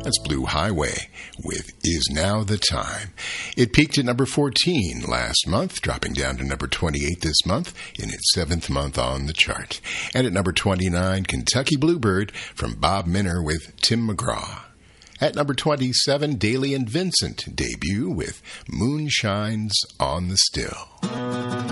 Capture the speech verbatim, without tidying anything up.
That's Blue Highway with Is Now the Time. It peaked at number fourteen last month, dropping down to number twenty-eight this month in its seventh month on the chart. And at number twenty-nine, Kentucky Bluebird from Bob Minner with Tim McGraw. At number twenty-seven, Daly and Vincent debut with Moon Shines on the Still.